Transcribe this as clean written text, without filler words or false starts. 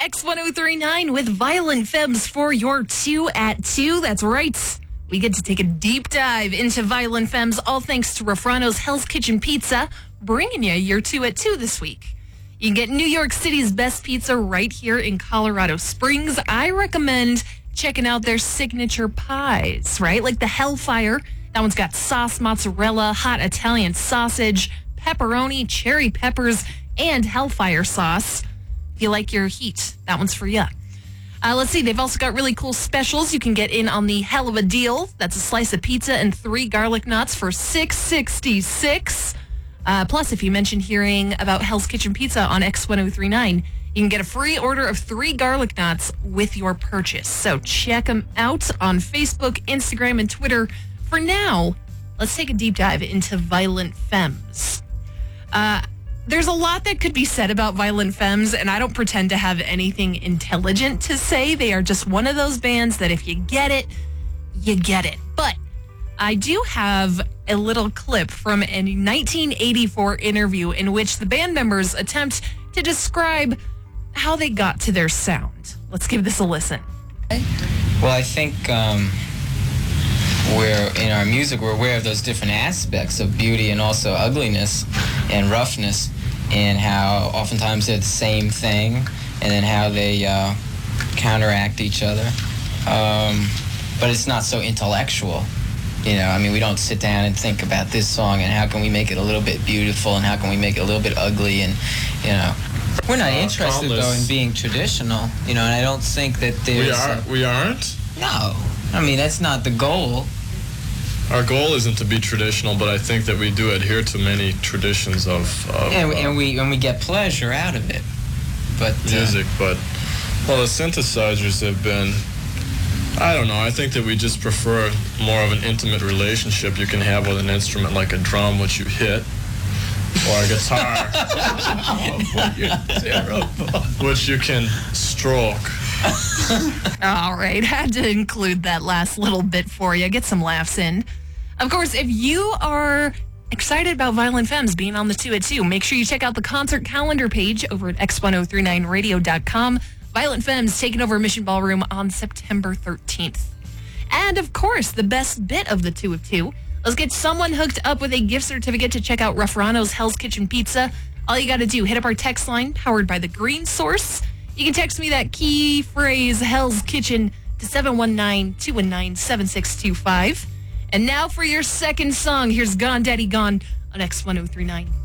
X1039 with Violent Femmes for your 2 at 2. That's right. We get to take a deep dive into Violent Femmes, all thanks to Raffrano's Hell's Kitchen Pizza, bringing you your 2 at 2 this week. You can get New York City's best pizza right here in Colorado Springs. I recommend checking out their signature pies, right? Like the Hellfire. That one's got sauce, mozzarella, hot Italian sausage, pepperoni, cherry peppers, and Hellfire sauce. If you like your heat, that one's for you. Let's see. They've also got really cool specials. You can get in on the hell of a deal. That's a slice of pizza and 3 garlic knots for $6.66. Plus, if you mention hearing about Hell's Kitchen Pizza on X1039, you can get a free order of 3 garlic knots with your purchase. So check them out on Facebook, Instagram, and Twitter. For now, let's take a deep dive into Violent Femmes. There's a lot that could be said about Violent Femmes, and I don't pretend to have anything intelligent to say. They are just one of those bands that if you get it, you get it. But I do have a little clip from a 1984 interview in which the band members attempt to describe how they got to their sound. Let's give this a listen. Well, I think we're in our music, we're aware of those different aspects of beauty and also ugliness and roughness, and how oftentimes they're the same thing, and then how they counteract each other. But it's not so intellectual. You know, I mean, we don't sit down and think about this song and how can we make it a little bit beautiful and how can we make it a little bit ugly, and, you know. We're not interested, though, in being traditional, you know, and I don't think that there's... We aren't? No. I mean, that's not the goal. Our goal isn't to be traditional, but I think that we do adhere to many traditions of and we get pleasure out of it. But music, but well, the synthesizers have been, I don't know, I think that we just prefer more of an intimate relationship you can have with an instrument like a drum, which you hit, or a guitar, which you can stroke. All right, had to include that last little bit for you. Get some laughs in. Of course, if you are excited about Violent Femmes being on the 2 at 2, make sure you check out the concert calendar page over at x1039radio.com. Violent Femmes taking over Mission Ballroom on September 13th. And of course, the best bit of the 2 of 2. Let's get someone hooked up with a gift certificate to check out Raffrano's Hell's Kitchen Pizza. All you got to do, hit up our text line powered by the Green Source. You can text me that key phrase, Hell's Kitchen, to 719-219-7625. And now for your second song, here's Gone Daddy Gone on X1039.